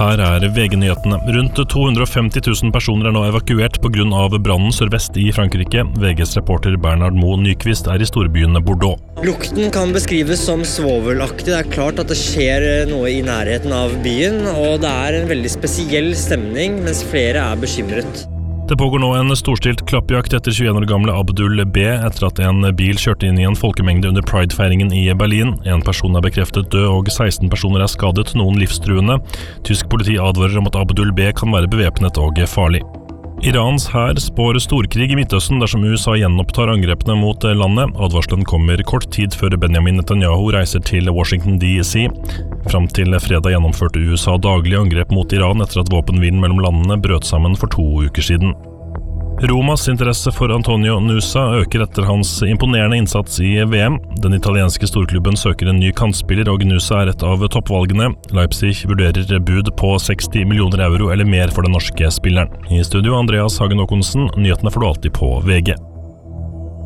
Her VG-nyhetene. Rundt 250 000 personer nå evakuert på grunn av brannen sørvest i Frankrike. VGs reporter Bernard Moe Nyqvist i storbyen Bordeaux. Lukten kan beskrives som svovelaktig. Det klart at det skjer noe i nærheten av byen, og det en veldig spesiell stemning, mens flere bekymret. Det pågår nå en storstilt klappjakt etter 21 år gamle Abdul B. etter at en bil kjørte inn i en folkemengde under Pride-feiringen i Berlin. En person bekreftet død, og 16 personer skadet, noen livstruende. Tysk politi advarer om at Abdul B. kan være bevæpnet og farlig. Irans hær spår storkrig i Midtøsten dersom USA gjenopptar angrepene mot landet. Advarselen kommer kort tid før Benjamin Netanyahu reiser til Washington DC. Fram til fredag gjennomførte USA daglige angrep mot Iran etter at våpenhvilen mellom landene brøt sammen for 2 uker siden. Romas interesse for Antonio Nusa øker etter hans imponerende innsats i VM. Den italienske storklubben søker en ny kantspiller, og Nusa et av toppvalgene. Leipzig vurderer bud på 60 millioner euro eller mer for den norske spilleren. I studio Andreas Hagen Håkonsen, nyhetene får du alltid på VG.